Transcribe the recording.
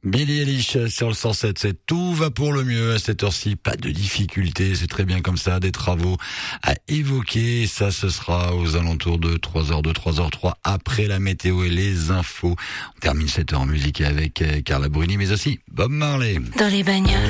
Billy Eilish sur le 107, c'est tout va pour le mieux à cette heure-ci, pas de difficulté, c'est très bien comme ça, des travaux à évoquer, ça ce sera aux alentours de 3h02, 3h03 après la météo et les infos. On termine cette heure en musique avec Carla Bruni mais aussi Bob Marley. Dans les bagnoles.